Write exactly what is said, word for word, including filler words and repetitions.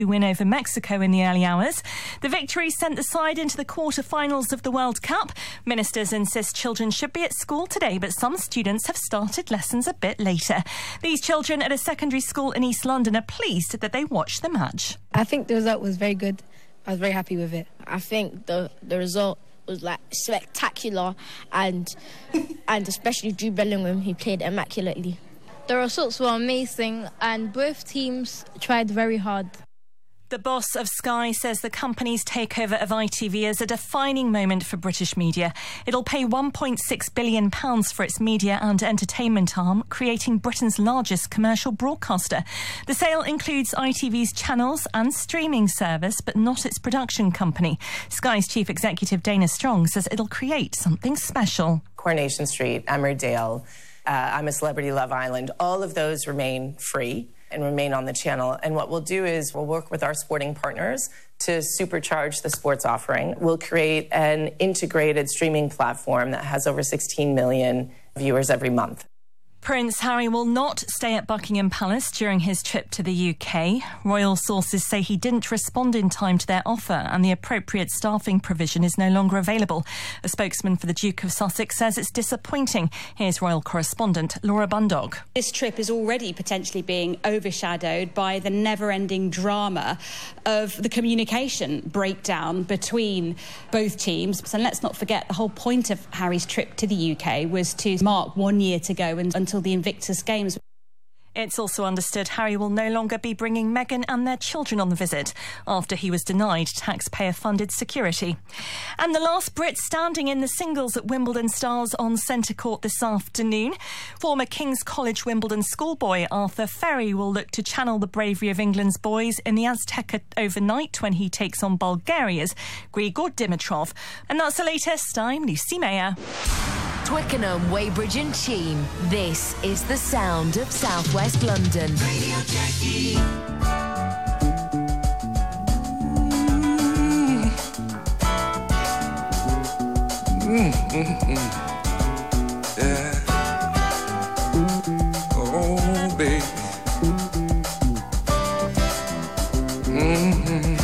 win over Mexico in the early hours. The victory sent the side into the quarter-finals of the World Cup. Ministers insist children should be at school today, but some students have started lessons a bit later. These children at a secondary school in East London are pleased that they watched the match. I think the result was very good. I was very happy with it. I think the the result was like spectacular, and and especially Jude Bellingham, he played immaculately. The results were amazing and both teams tried very hard. The boss of Sky says the company's takeover of I T V is a defining moment for British media. It'll pay one point six billion pounds for its media and entertainment arm, creating Britain's largest commercial broadcaster. The sale includes I T V's channels and streaming service, but not its production company. Sky's chief executive Dana Strong says it'll create something special. Coronation Street, Emmerdale, uh, I'm a Celebrity, Love Island, all of those remain free and remain on the channel. And what we'll do is we'll work with our sporting partners to supercharge the sports offering. We'll create an integrated streaming platform that has over sixteen million viewers every month. Prince Harry will not stay at Buckingham Palace during his trip to the U K. Royal sources say he didn't respond in time to their offer and the appropriate staffing provision is no longer available. A spokesman for the Duke of Sussex says it's disappointing. Here's royal correspondent Laura Bundog. This trip is already potentially being overshadowed by the never-ending drama of the communication breakdown between both teams. And let's not forget, the whole point of Harry's trip to the U K was to mark one year to go and until the Invictus Games. It's also understood Harry will no longer be bringing Meghan and their children on the visit after he was denied taxpayer-funded security. And the last Brit standing in the singles at Wimbledon stars on centre court this afternoon. Former King's College Wimbledon schoolboy Arthur Ferry will look to channel the bravery of England's boys in the Azteca overnight when he takes on Bulgaria's Grigor Dimitrov. And that's the latest. I'm Lucy Mayer. Twickenham, Weybridge and Cheam. This is the sound of South West London. Radio Jackie. Mm, mm, mm. Yeah. Oh, baby. Mm-hmm.